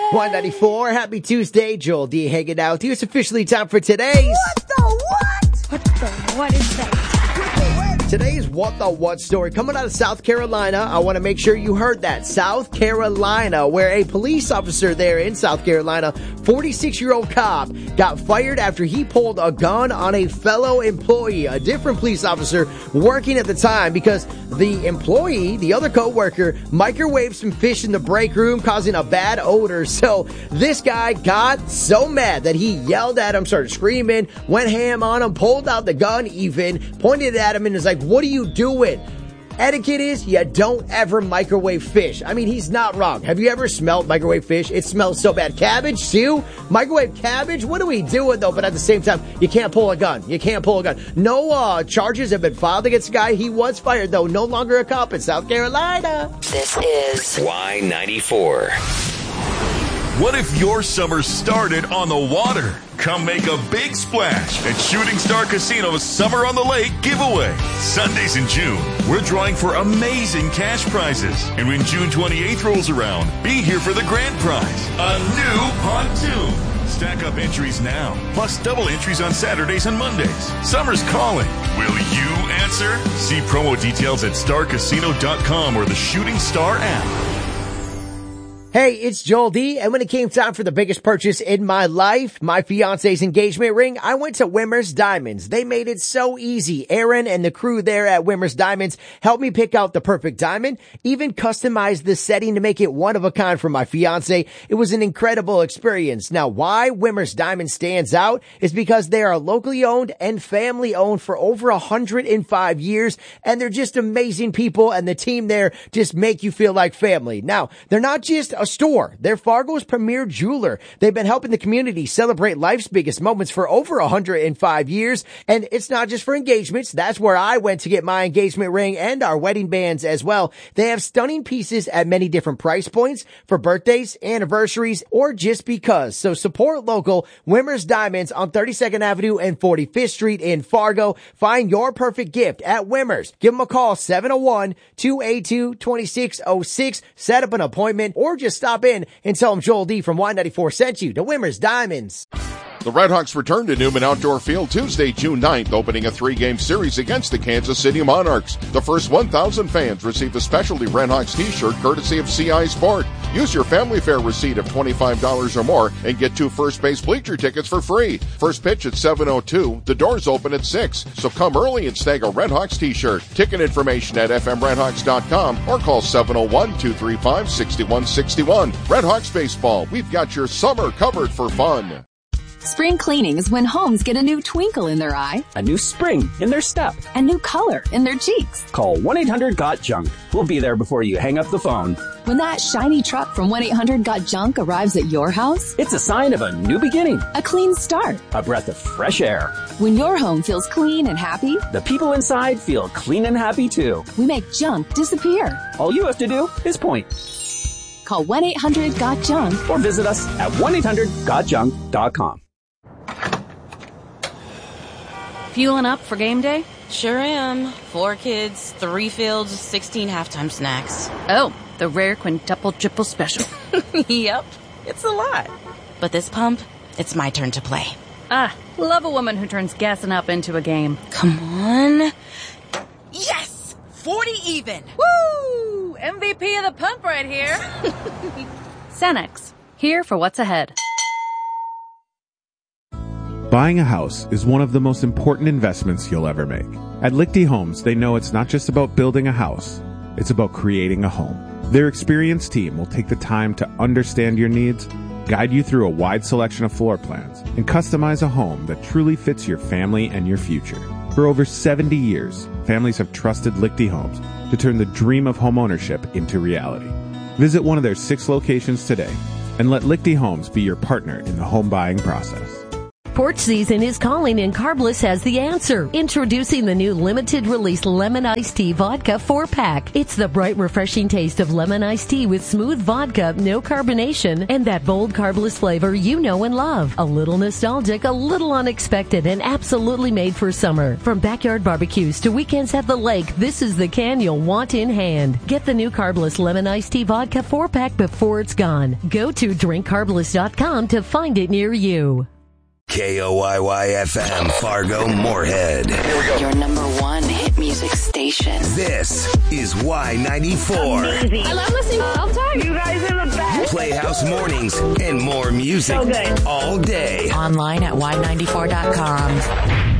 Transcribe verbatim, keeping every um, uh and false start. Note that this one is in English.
one ninety-four, happy Tuesday. Joel D hanging out with you. It's officially time for today's... What the what? What the what is that? Today's What the What story coming out of South Carolina. I want to make sure you heard that. South Carolina, where a police officer there in South Carolina, forty-six-year-old cop, got fired after he pulled a gun on a fellow employee, a different police officer working at the time, because the employee, the other co-worker, microwaved some fish in the break room, causing a bad odor. So this guy got so mad that he yelled at him, started screaming, went ham on him, pulled out the gun even, pointed at him, and is like, what are you doing? Etiquette is you don't ever microwave fish. I mean, he's not wrong. Have you ever smelled microwave fish? It smells so bad. Cabbage, too? Microwave cabbage? What are we doing, though? But at the same time, you can't pull a gun. You can't pull a gun. No uh, charges have been filed against the guy. He was fired, though. No longer a cop in South Carolina. This is Y ninety-four. What if your summer started on the water? Come make a big splash at Shooting Star Casino's Summer on the Lake giveaway. Sundays in June, we're drawing for amazing cash prizes. And when June twenty-eighth rolls around, be here for the grand prize, a new pontoon. Stack up entries now, plus double entries on Saturdays and Mondays. Summer's calling. Will you answer? See promo details at star casino dot com or the Shooting Star app. Hey, it's Joel D, and when it came time for the biggest purchase in my life, my fiance's engagement ring, I went to Wimmer's Diamonds. They made it so easy. Aaron and the crew there at Wimmer's Diamonds helped me pick out the perfect diamond, even customized the setting to make it one of a kind for my fiance. It was an incredible experience. Now, why Wimmer's Diamonds stands out is because they are locally owned and family owned for over one hundred five years, and they're just amazing people, and the team there just make you feel like family. Now, they're not just a store. They're Fargo's premier jeweler. They've been helping the community celebrate life's biggest moments for over one hundred five years. And it's not just for engagements. That's where I went to get my engagement ring and our wedding bands as well. They have stunning pieces at many different price points for birthdays, anniversaries, or just because. So support local. Wimmer's Diamonds on thirty-second Avenue and forty-fifth Street in Fargo. Find your perfect gift at Wimmer's. Give them a call, seven oh one, two eight two, two six oh six. Set up an appointment or just stop in and tell them Joel D from Y ninety-four sent you to Wimmer's Diamonds. The Redhawks return to Newman Outdoor Field Tuesday, June ninth, opening a three-game series against the Kansas City Monarchs. The first one thousand fans receive a specialty Redhawks t-shirt courtesy of C I Sport. Use your family fare receipt of twenty-five dollars or more and get two first base bleacher tickets for free. First pitch at seven oh two. The doors open at six, so come early and snag a Redhawks t-shirt. Ticket information at f m redhawks dot com or call seven oh one, two three five, six one six one. Redhawks Baseball, we've got your summer covered for fun. Spring cleaning is when homes get a new twinkle in their eye, a new spring in their step, a new color in their cheeks. Call one eight hundred got junk. We'll be there before you hang up the phone. When that shiny truck from one eight hundred got junk arrives at your house, it's a sign of a new beginning, a clean start, a breath of fresh air. When your home feels clean and happy, the people inside feel clean and happy too. We make junk disappear. All you have to do is point. Call one eight hundred got junk or visit us at one eight hundred got junk dot com. Fueling up for game day? Sure am. Four kids, three fields, sixteen halftime snacks. Oh, the rare quintuple triple special. Yep, it's a lot. But this pump, it's my turn to play. Ah, love a woman who turns gassing up into a game. Come on. Yes! forty even! Woo! M V P of the pump right here. Cenex, here for what's ahead. Buying a house is one of the most important investments you'll ever make. At Lichty Homes, they know it's not just about building a house, it's about creating a home. Their experienced team will take the time to understand your needs, guide you through a wide selection of floor plans, and customize a home that truly fits your family and your future. For over seventy years, families have trusted Lichty Homes to turn the dream of homeownership into reality. Visit one of their six locations today and let Lichty Homes be your partner in the home buying process. Porch season is calling and Carbliss has the answer. Introducing the new limited release lemon iced tea vodka four pack. It's the bright, refreshing taste of lemon iced tea with smooth vodka, no carbonation, and that bold Carbliss flavor you know and love. A little nostalgic, a little unexpected, and absolutely made for summer. From backyard barbecues to weekends at the lake, this is the can you'll want in hand. Get the new Carbliss lemon iced tea vodka four pack before it's gone. Go to drink carbliss dot com to find it near you. K O Y Y F M, Fargo, Moorhead. Here we go. Your number one hit music station. This is Y ninety-four. Amazing. I love listening all the time. You guys are the best. Playhouse Mornings and more music so good. all day. Online at Y ninety-four dot com.